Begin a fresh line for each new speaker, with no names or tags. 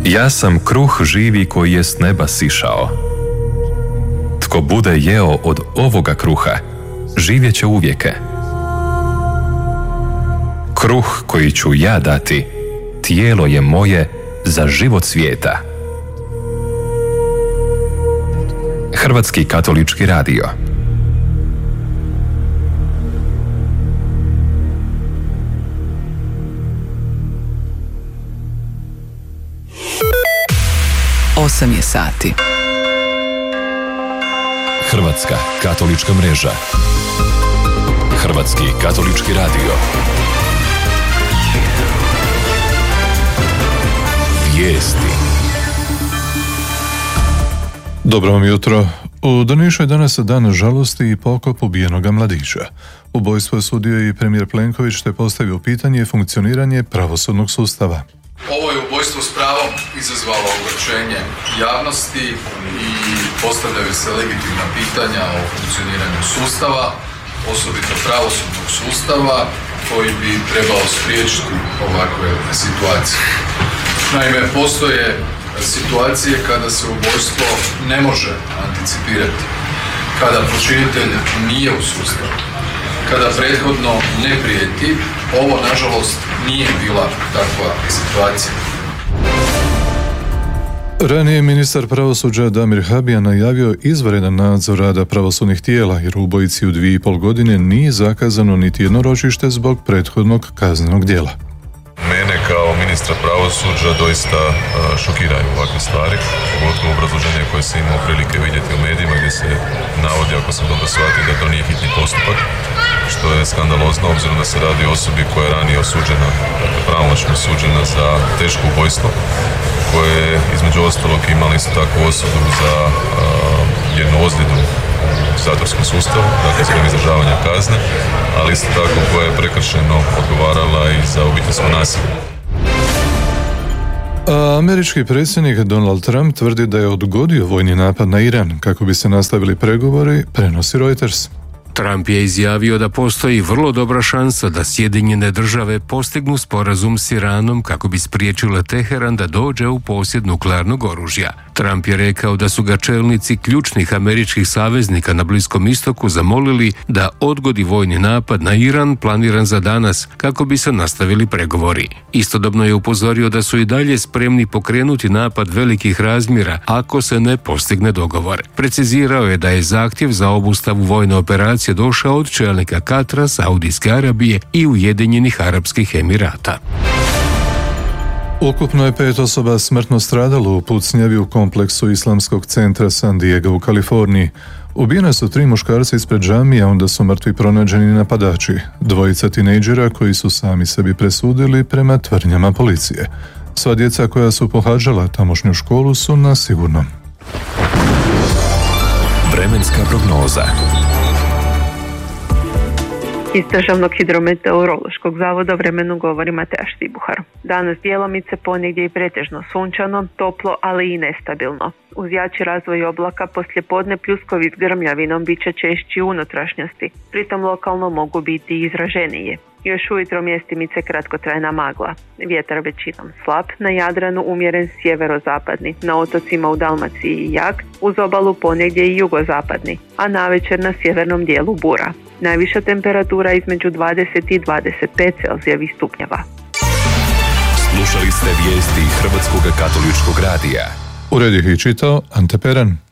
Ja sam kruh živi koji je s neba sišao. Tko bude jeo od ovoga kruha, živjet će uvijeke. Kruh koji ću ja dati, tijelo je moje za život svijeta. Hrvatski katolički radio.
Osam je sati.
Hrvatska katolička mreža. Hrvatski katolički radio. Vijesti.
Dobro vam jutro. U Drnišu je danas dan žalosti i pokop ubijenoga mladića. Ubojstvo je sudio i premijer Plenković te postavio pitanje funkcioniranje pravosudnog sustava.
Ovo je ubojstvo s pravom izazvalo ogorčenje javnosti i postavljaju se legitimna pitanja o funkcioniranju sustava, osobito pravosudnog sustava, koji bi trebao spriječiti ovakve situacije. Naime, postoje situacije kada se ubojstvo ne može anticipirati, kada počinitelj nije u sustavu, kada prethodno ne prijeti. Ovo, nažalost, nije bila takva situacija.
Ranije ministar pravosuđa Damir Habijan najavio izvanredan nadzor rada pravosudnih tijela jer u ubojici u 2,5 godine nije zakazano niti jedno ročište zbog prethodnog kaznenog djela.
Mene kao ministra pravosuđa doista šokiraju ovakve stvari, pogotovo obrazloženje koje se imao prilike vidjeti u medijima gdje se navodi, ako sam dobro shvatio, da to nije hitni postupak, što je skandalozno obzirom da se radi o osobi koja je ranije osuđena, pravomoćno osuđena za teško ubojstvo, koje je između ostalog imala isto takvu osudu za jednu ozljedu u zatvorskom sustavu, dakle zbog izdržavanja kazne, ali isto tako koja je prekršeno odgovarala i za obiteljsko nasilje.
A američki predsjednik Donald Trump tvrdi da je odgodio vojni napad na Iran kako bi se nastavili pregovori, prenosi Reuters.
Trump je izjavio da postoji vrlo dobra šansa da Sjedinjene države postignu sporazum s Iranom kako bi spriječile Teheran da dođe u posjed nuklearnog oružja. Trump je rekao da su ga čelnici ključnih američkih saveznika na Bliskom istoku zamolili da odgodi vojni napad na Iran planiran za danas kako bi se nastavili pregovori. Istodobno je upozorio da su i dalje spremni pokrenuti napad velikih razmjera ako se ne postigne dogovor. Precizirao je da je zahtjev za obustavu vojne operacije došao od čelnika Katra, Saudijske Arabije i Ujedinjenih Arapskih Emirata.
Ukupno je 5 osoba smrtno stradalo u pucnjavi u kompleksu Islamskog centra San Diego u Kaliforniji. Ubijene su 3 muškarca ispred džamije, a onda su mrtvi pronađeni napadači. 2 tinejdžera koji su sami sebi presudili prema tvrdnjama policije. Sva djeca koja su pohađala tamošnju školu su na sigurnom.
Vremenska prognoza.
Iz Državnog hidrometeorološkog zavoda vremenu govori Mateja Štibuhar. Danas djelomice ponegdje i pretežno sunčano, toplo, ali i nestabilno. Uz jači razvoj oblaka poslijepodne pljuskovi s grmljavinom bit će češći u unutrašnjosti, pritom lokalno mogu biti izraženije. Još ujutro mjestimice kratkotrajna magla. Vjetar većinom slab, na Jadranu umjeren sjeverozapadni, na otocima u Dalmaciji jak, uz obalu ponegdje i jugozapadni, a navečer na sjevernom dijelu bura. Najviša temperatura između 20 i 25 Celzijevih stupnjeva.
Slušali ste vijesti Hrvatskog katoličkog radija.
Ured ih i čitao Ante Peran.